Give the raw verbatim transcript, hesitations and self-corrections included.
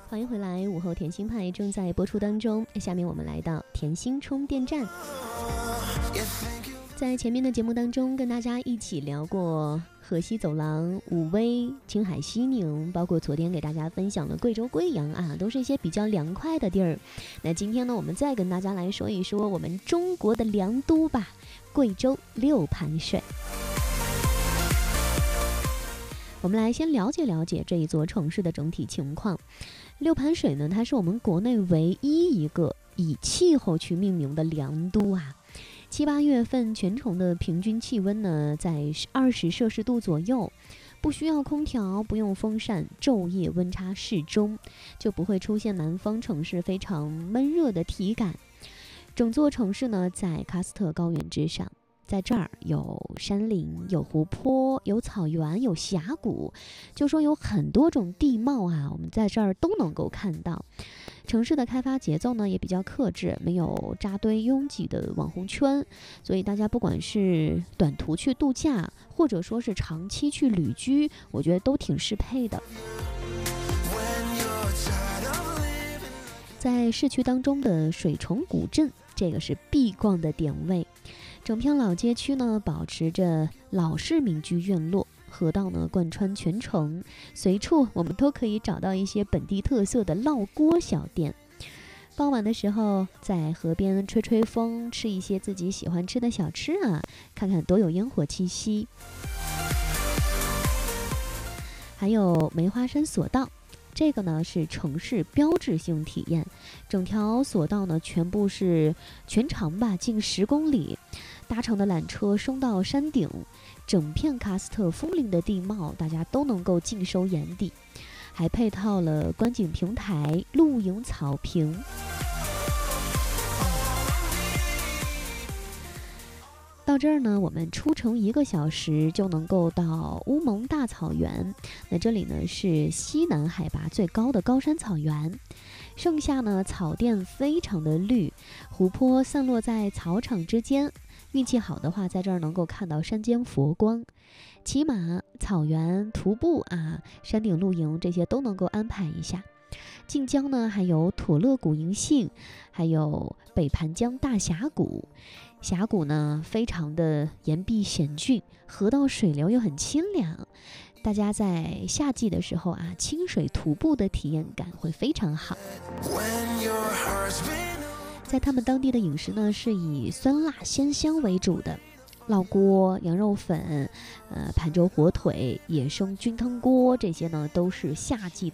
欢迎回来，午后甜心派正在播出当中。下面我们来到甜心充电站。在前面的节目当中，跟大家一起聊过河西走廊、武威、青海西宁，包括昨天给大家分享了贵州贵阳啊，都是一些比较凉快的地儿。那今天呢，我们再跟大家来说一说我们中国的凉都吧，贵州六盘水。我们来先了解了解这一座城市的整体情况。六盘水呢，它是我们国内唯一一个以气候去命名的凉都啊。七八月份全城的平均气温呢在二十摄氏度左右，不需要空调，不用风扇，昼夜温差适中，就不会出现南方城市非常闷热的体感。整座城市呢在喀斯特高原之上，在这儿有山林，有湖泊，有草原，有峡谷，就说有很多种地貌啊，我们在这儿都能够看到。城市的开发节奏呢也比较克制，没有扎堆拥挤的网红圈，所以大家不管是短途去度假，或者说是长期去旅居，我觉得都挺适配的。在市区当中的水虫古镇，这个是必逛的点位。整片老街区呢保持着老式民居院落，河道呢贯穿全城，随处我们都可以找到一些本地特色的烙锅小店。傍晚的时候在河边吹吹风，吃一些自己喜欢吃的小吃啊，看看多有烟火气息。还有梅花山索道，这个呢是城市标志性体验，整条索道呢全部是全长吧近十公里，搭乘的缆车升到山顶，整片喀斯特峰林的地貌大家都能够尽收眼底，还配套了观景平台、露营草坪。到这儿呢，我们出城一个小时就能够到乌蒙大草原。那这里呢是西南海拔最高的高山草原，盛夏呢草甸非常的绿，湖泊散落在草场之间。运气好的话，在这儿能够看到山间佛光。骑马、草原、徒步啊，山顶露营这些都能够安排一下。近江呢还有妥勒谷银杏，还有北盘江大峡谷。峡谷呢非常的岩壁险峻，河道水流又很清凉，大家在夏季的时候啊，清水徒步的体验感会非常好。在他们当地的饮食呢是以酸辣鲜香为主的，烙锅、羊肉粉、呃盘粥火腿、野生菌汤锅，这些呢都是夏季的